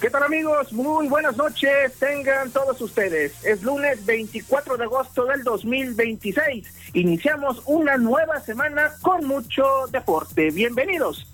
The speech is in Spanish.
¿Qué tal, amigos? Muy buenas noches, tengan todos ustedes. Es lunes 24 de agosto del 2026. Iniciamos una nueva semana con mucho deporte. Bienvenidos.